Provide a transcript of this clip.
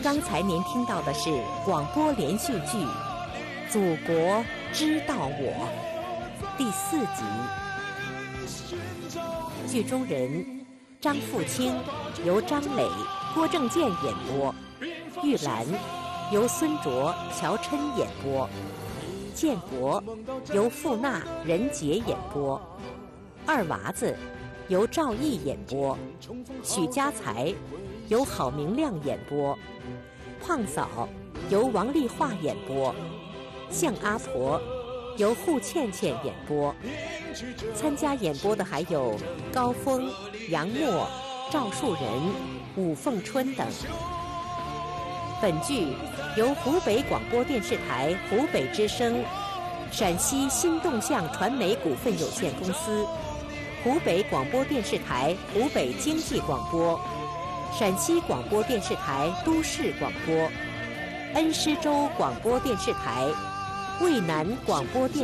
刚才您听到的是广播连续剧《祖国知道我》第4集。剧中人张富清由张磊、郭正健演播，玉兰由孙卓、乔琛演播，建国由付娜、任杰演播，二娃子由赵毅演播，许家才由郝明亮演播，胖嫂由王丽华演播，向阿婆由户倩倩演播。参加演播的还有高峰、杨默、赵树人、武凤春等。本剧由湖北广播电视台湖北之声、陕西新动向传媒股份有限公司、湖北广播电视台湖北经济广播、陕西广播电视台都市广播、恩施州广播电视台、渭南广播电